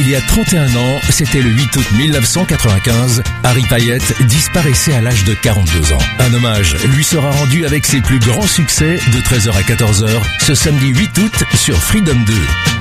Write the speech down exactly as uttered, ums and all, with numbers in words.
Il y a trente et un ans, c'était le huit août mille neuf cent quatre-vingt-quinze, Harry Payette disparaissait à l'âge de quarante-deux ans. Un hommage lui sera rendu avec ses plus grands succès de treize heures à quatorze heures ce samedi huit août sur Freedom deux.